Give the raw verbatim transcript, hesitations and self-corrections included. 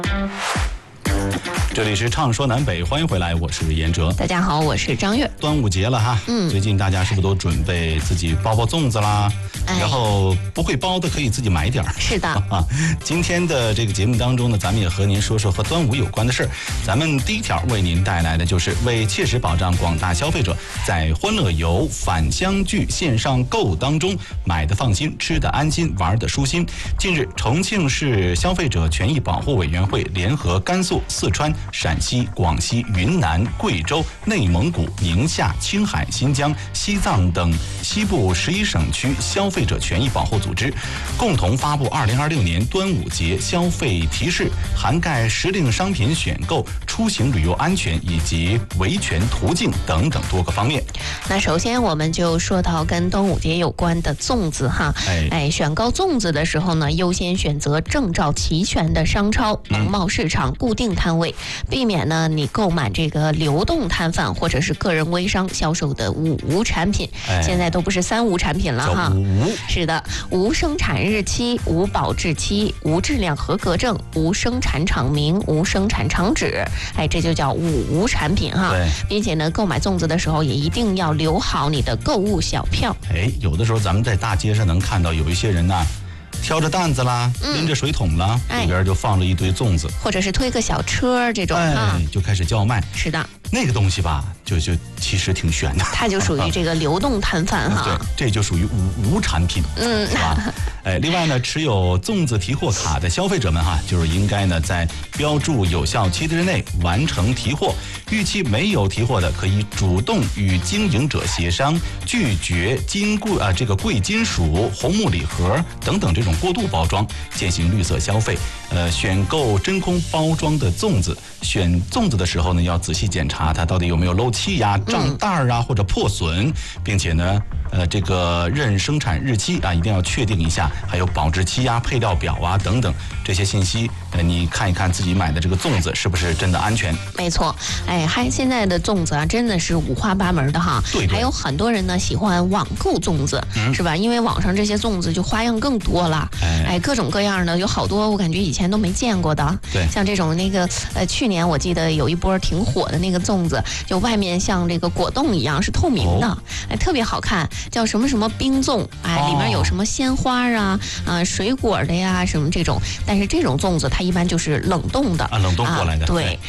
这里是畅说南北，欢迎回来，我是严哲。 大家好，我是张悦。 端午节了哈， 嗯， 最近大家是不是都准备自己包包粽子啦？哎、然后不会包的可以自己买点儿。 是的啊，今天的这个节目当中呢，咱们也和您说说和端午有关的事儿。咱们第一条为您带来的就是为切实保障广大消费者在欢乐游返乡聚线上购当中买的放心，吃的安心，玩的舒心。近日，重庆市消费者权益保护委员会联合甘肃、四川、陕西、广西、云南、贵州、内蒙古、宁夏、青海、新疆、西藏等西部十一省区消费者权益保护组织，共同发布二零二六年端午节消费提示，涵盖时令商品选购、出行旅游安全以及维权途径等等多个方面。 那首先我们就说到跟端午节有关的粽子哈，哎哎，选购粽子的时候呢，优先选择证照齐全的商超、农贸市场固定摊位，避免呢你购买这个流动摊贩或者是个人微商销售的五无产品，哎、现在都不是三无产品了哈。 无是的，无生产日期、无保质期、无质量合格证、无生产厂名、无生产厂址，哎，这就叫五无产品哈。并且呢，购买粽子的时候也一定要留好你的购物小票。 哎，有的时候咱们在大街上能看到有一些人呢、啊。挑着担子啦，拎着水桶啦，里、嗯、边就放了一堆粽子， 或者是推个小车这种啊、 哎，就开始叫卖。 是的， 那个东西吧，就就其实挺悬的。 它就属于这个流动摊贩哈， 对，这就属于无无产品，嗯，是吧？哎，另外呢，持有粽子提货卡的消费者们哈，就是应该呢在标注有效期之内完成提货。逾期没有提货的，可以主动与经营者协商，拒绝金贵啊这个贵金属、红木礼盒等等这种过度包装，践行绿色消费。呃，选购真空包装的粽子，选粽子的时候呢，要仔细检查它到底有没有漏气呀、胀袋儿啊或者破损，并且呢，呃，这个认生产日期啊，一定要确定一下，还有保质期啊、配料表啊等等这些信息，呃，你看一看自己买的这个粽子是不是真的安全？ 没错，哎，还现在的粽子啊，真的是五花八门的哈。 对， 还有很多人呢喜欢网购粽子，嗯、是吧？因为网上这些粽子就花样更多了，哎，哎各种各样的，有好多我感觉以前都没见过的。 对， 像这种那个呃，去年我记得有一波挺火的那个粽子，就外面像这个果冻一样是透明的，哦、哎，特别好看，叫什么什么冰粽，哎，哦、里面有什么鲜花啊、啊、呃、水果的呀，什么这种。但是这种粽子它一般就是冷冻的啊，冷冻过来的。 啊、对，